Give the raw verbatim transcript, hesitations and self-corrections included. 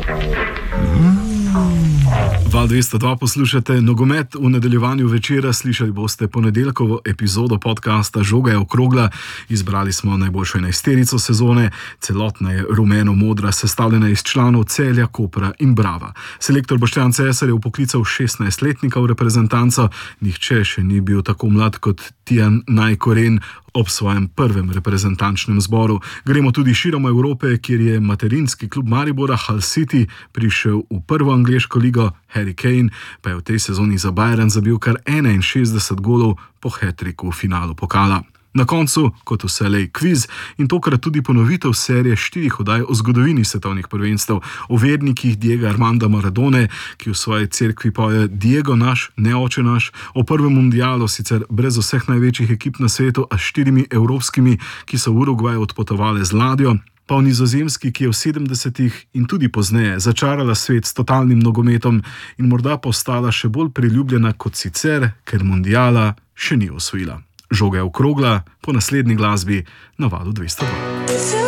Val dvesto dva poslušate nogomet v nadaljevanju večera, slišali boste ponedeljkovo epizodo podcasta Žoga je okrogla. Izbrali smo najboljšo enajsterico sezone, celotna je rumeno-modra, sestavljena iz članov Celja, Kopra in Brava. Selektor Boštjan Cesar je vpoklical šestnajstletnika v reprezentanco, nihče še ni bil tako mlad kot Tijan Najkoren ob svojem prvem reprezentančnem zboru. Gremo tudi širom Evrope, kjer je materinski klub Maribora Hull City prišel v prvo angleško ligo, Harry Kane pa je v tej sezoni za Bayern zabil kar enainšestdeset golov po hat-tricku v finalu pokala. Na koncu, kot vselej, kviz in tokrat tudi ponovitev serije štirih oddaj o zgodovini svetovnih prvenstev, o vernikih Diega Armanda Maradone, ki v svoji cerkvi poje Diego naš, ne oče naš, o prvem mundialu, sicer brez vseh največjih ekip na svetu, a s štirimi evropskimi, ki so v Urugvaj odpotovali z ladjo, pa o Nizozemski, ki je v sedemdesetih in tudi pozneje začarala svet s totalnim nogometom in morda postala še bolj priljubljena kot sicer, ker mundiala še ni osvojila. Žoga je okrogla, po naslednji glasbi na Valu dvesto dva.